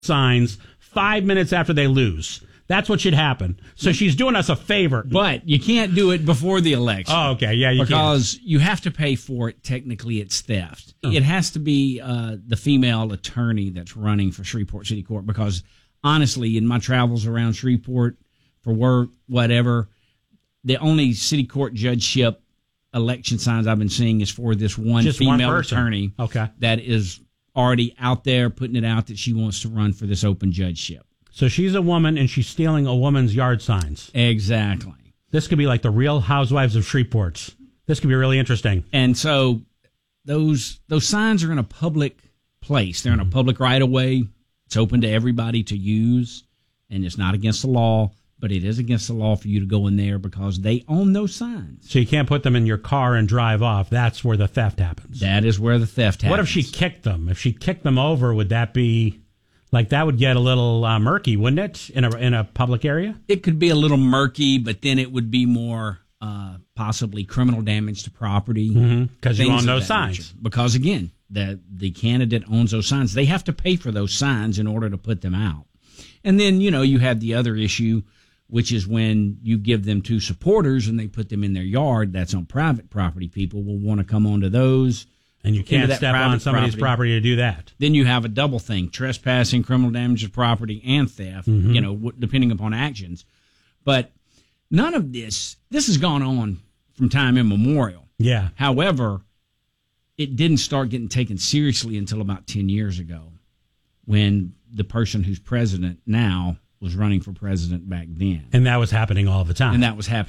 signs 5 minutes after they lose. That's what should happen. So she's doing us a favor. But you can't do it before the election. Oh, okay. Yeah, you because you have to pay for it. Technically, it's theft. Oh. It has to be the female attorney that's running for Shreveport City Court because, honestly, in my travels around Shreveport for work, whatever, the only city court judgeship election signs I've been seeing is for this one female attorney that is already out there putting it out that she wants to run for this open judgeship. So she's a woman, and she's stealing a woman's yard signs. Exactly. This could be like the Real Housewives of Shreveport. This could be really interesting. And so those signs are in a public place. They're in a public right-of-way. It's open to everybody to use, and it's not against the law, but it is against the law for you to go in there because they own those signs. So you can't put them in your car and drive off. That's where the theft happens. That is where the theft happens. What if she kicked them? If she kicked them over, would that be... Like, that would get a little murky, wouldn't it, in a public area? It could be a little murky, but then it would be more possibly criminal damage to property. Because you own those signs. Nature. Because, again, the candidate owns those signs. They have to pay for those signs in order to put them out. And then, you have the other issue, which is when you give them to supporters and they put them in their yard, that's on private property. People will want to come onto those. And you can't step on somebody's property to do that. Then you have a double thing, trespassing, criminal damage to property, and theft, depending upon actions. But none of this has gone on from time immemorial. Yeah. However, it didn't start getting taken seriously until about 10 years ago when the person who's president now was running for president back then. And that was happening all the time.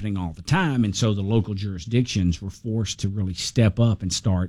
And so the local jurisdictions were forced to really step up and start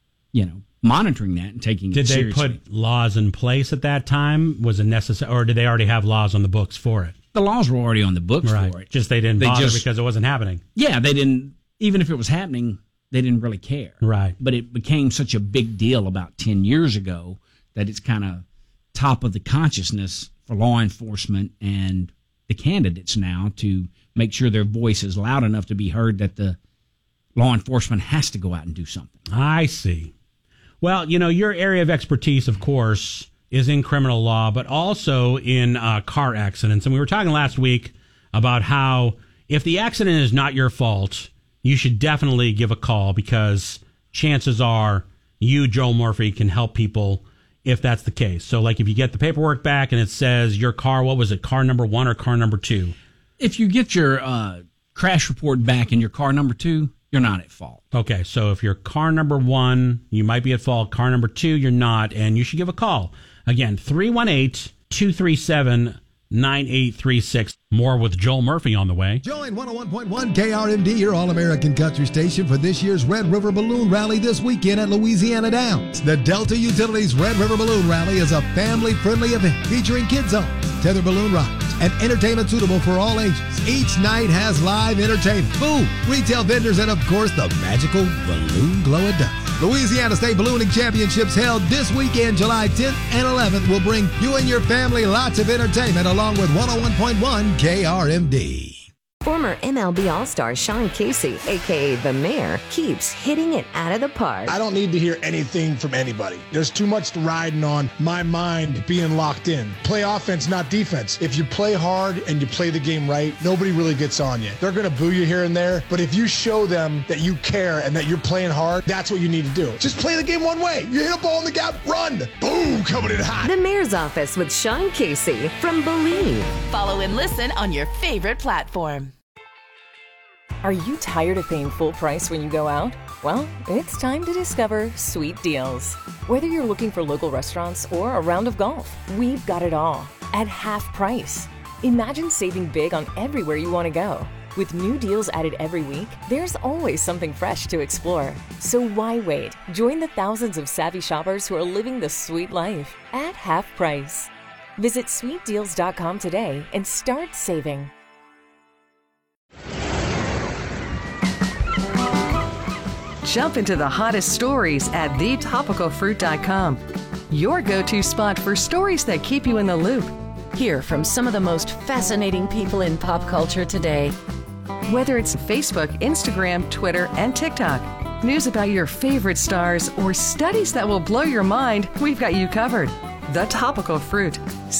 monitoring that and taking it seriously. Did they put laws in place at that time? Was it necessary, or did they already have laws on the books for it? The laws were already on the books for it. Just they didn't bother because it wasn't happening. Yeah, they didn't. Even if it was happening, they didn't really care. Right. But it became such a big deal about 10 years ago that it's kind of top of the consciousness for law enforcement and the candidates now to make sure their voice is loud enough to be heard that the law enforcement has to go out and do something. I see. Well, your area of expertise, of course, is in criminal law, but also in car accidents. And we were talking last week about how if the accident is not your fault, you should definitely give a call because chances are you, Joel Murphy, can help people if that's the case. So, like, if you get the paperwork back and it says your car, what was it, car number 1 or car number 2? If you get your crash report back in your car number 2, you're not at fault. Okay, so if you're car number 1, you might be at fault. Car number 2, you're not, and you should give a call. Again, 318-237-9836. More with Joel Murphy on the way. Join 101.1 KRMD, your all-American country station, for this year's Red River Balloon Rally this weekend at Louisiana Downs. The Delta Utilities Red River Balloon Rally is a family-friendly event featuring kids zones, tether balloon rides, and entertainment suitable for all ages. Each night has live entertainment, food, retail vendors, and, of course, the magical balloon glow-a-dust. Louisiana State Ballooning Championships held this weekend, July 10th and 11th, will bring you and your family lots of entertainment along with 101.1 KRMD. Former MLB All-Star Sean Casey, a.k.a. The Mayor, keeps hitting it out of the park. I don't need to hear anything from anybody. There's too much riding on my mind being locked in. Play offense, not defense. If you play hard and you play the game right, nobody really gets on you. They're going to boo you here and there, but if you show them that you care and that you're playing hard, that's what you need to do. Just play the game one way. You hit a ball in the gap, run. Boom, coming in hot. The Mayor's Office with Sean Casey from Believe. Follow and listen on your favorite platform. Are you tired of paying full price when you go out? Well, it's time to discover Sweet Deals. Whether you're looking for local restaurants or a round of golf, we've got it all at half price. Imagine saving big on everywhere you want to go. With new deals added every week, there's always something fresh to explore. So why wait? Join the thousands of savvy shoppers who are living the sweet life at half price. Visit sweetdeals.com today and start saving. Jump into the hottest stories at thetopicalfruit.com. Your go-to spot for stories that keep you in the loop. Hear from some of the most fascinating people in pop culture today. Whether it's Facebook, Instagram, Twitter, and TikTok, news about your favorite stars, or studies that will blow your mind, we've got you covered. The Topical Fruit.